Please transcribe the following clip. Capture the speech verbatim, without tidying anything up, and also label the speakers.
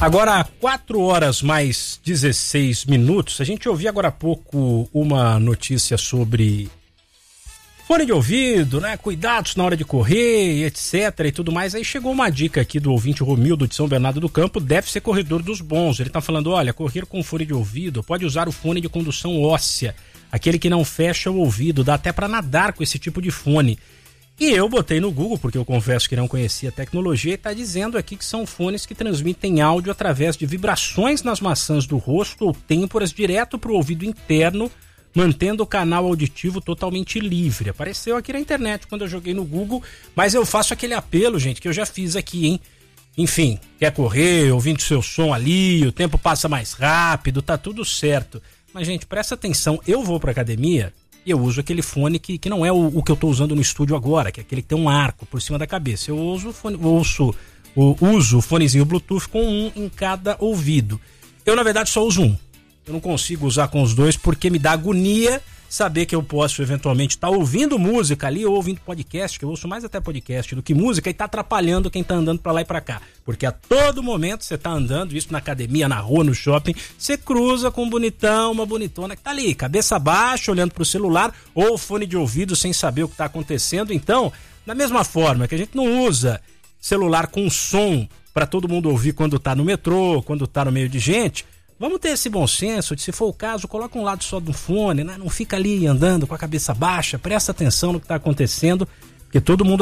Speaker 1: Agora, quatro horas mais dezesseis minutos, a gente ouviu agora há pouco uma notícia sobre fone de ouvido, né? Cuidados na hora de correr, etc e tudo mais. Aí chegou uma dica aqui do ouvinte Romildo de São Bernardo do Campo, deve ser corredor dos bons. Ele tá falando, olha, correr com fone de ouvido, pode usar o fone de condução óssea, aquele que não fecha o ouvido, dá até para nadar com esse tipo de fone. E eu botei no Google, porque eu confesso que não conhecia a tecnologia, e está dizendo aqui que são fones que transmitem áudio através de vibrações nas maçãs do rosto ou têmporas direto para o ouvido interno, mantendo o canal auditivo totalmente livre. Apareceu aqui na internet quando eu joguei no Google, mas eu faço aquele apelo, gente, que eu já fiz aqui, hein? Enfim, quer correr, ouvindo seu som ali, o tempo passa mais rápido, tá tudo certo. Mas, gente, presta atenção, eu vou pra academia e eu uso aquele fone que, que não é o, o que eu tô usando no estúdio agora, que é aquele que tem um arco por cima da cabeça. Eu uso o fone, ouço, o, uso o fonezinho Bluetooth com um em cada ouvido. Eu, na verdade, só uso um. Eu não consigo usar com os dois porque me dá agonia saber que eu posso eventualmente estar tá ouvindo música ali ou ouvindo podcast, que eu ouço mais até podcast do que música, e tá atrapalhando quem tá andando pra lá e pra cá. Porque a todo momento você tá andando, isso na academia, na rua, no shopping, você cruza com um bonitão, uma bonitona que tá ali, cabeça baixa, olhando pro celular ou fone de ouvido sem saber o que tá acontecendo. Então, da mesma forma que a gente não usa celular com som pra todo mundo ouvir quando tá no metrô, quando tá no meio de gente, vamos ter esse bom senso de, se for o caso, coloca um lado só do fone, né? Não fica ali andando com a cabeça baixa, presta atenção no que está acontecendo, porque todo mundo